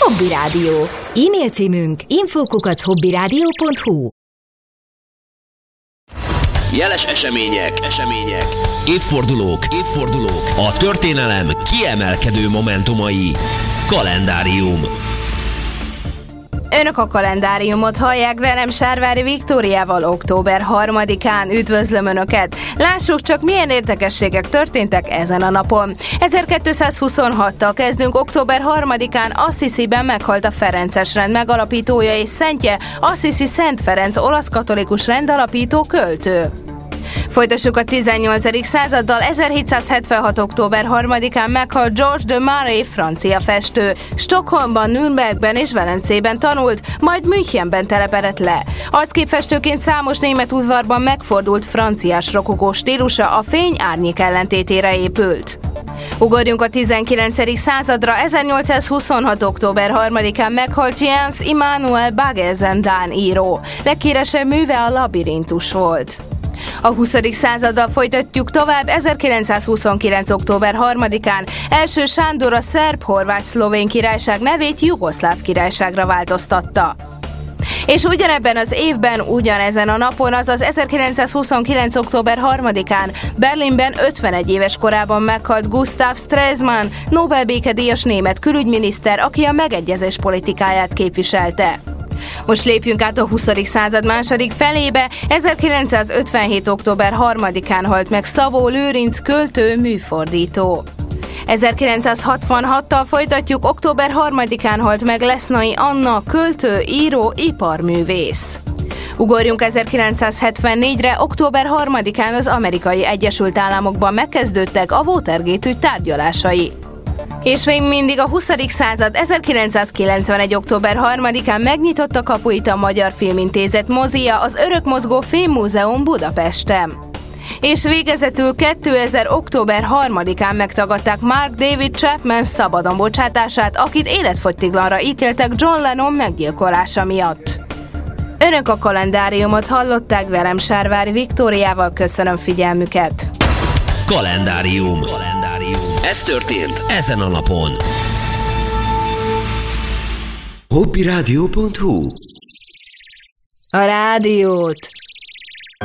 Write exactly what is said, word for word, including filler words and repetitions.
Hobby Rádió. E-mail címünk info kukac hobbyradio pont hu. Jeles események, események, évfordulók, évfordulók, a történelem kiemelkedő momentumai. Kalendárium. Önök a kalendáriumot hallják velem, Sárvári Viktóriával október harmadikán. Üdvözlöm Önöket! Lássuk csak, milyen érdekességek történtek ezen a napon. ezerkétszázhuszonhattal kezdünk. Október harmadikán Assisi-ben meghalt a ferences rend megalapítója és szentje, Assisi Szent Ferenc olasz katolikus rendalapító költő. Folytassuk a tizennyolcadik századdal. ezerhétszázhetvenhat. október harmadikán meghalt Georges de Marais, francia festő. Stockholmban, Nürnbergben és Velencében tanult, majd Münchenben telepedett le. Arcképfestőként számos német udvarban megfordult franciás rokokó stílusa a fény-árnyék ellentétére épült. Ugorjunk a tizenkilencedik századra. ezernyolcszázhuszonhat. október harmadikán meghalt Jens Immanuel Baggesen, dán író. Leghíresebb műve a Labirintus volt. A huszadik századdal folytatjuk tovább. ezerkilencszázhuszonkilenc. október harmadikán első Sándor a szerb-horvát-szlovén királyság nevét Jugoszláv királyságra változtatta. És ugyanebben az évben, ugyanezen a napon, azaz ezerkilencszázhuszonkilenc. október harmadikán Berlinben ötvenegy éves korában meghalt Gustav Stresemann, Nobel békedíjas német külügyminiszter, aki a megegyezés politikáját képviselte. Most lépjünk át a huszadik század második felébe. ezerkilencszázötvenhét. október harmadikán halt meg Szabó Lőrinc, költő, műfordító. ezerkilencszázhatvanhattal folytatjuk. október harmadikán halt meg Lesznai Anna, költő, író, iparművész. Ugorjunk ezerkilencszázhetvennégyre. október harmadikán az Amerikai Egyesült Államokban megkezdődtek a Watergate ügy tárgyalásai. És még mindig a huszadik század. ezerkilencszázkilencvenegy. október harmadikán megnyitotta kapuit a Magyar Filmintézet mozija, az Örökmozgó Filmmúzeum Budapesten. És végezetül kétezer. október harmadikán megtagadták Mark David Chapman szabadon bocsátását, akit életfogytiglanra ítéltek John Lennon meggyilkolása miatt. Önök a kalendáriumot hallották velem, Sárvári Viktóriával. Köszönöm figyelmüket! Kalendárium. Kalendárium. Ez történt ezen a napon. hobbyradio pont hu. A rádiót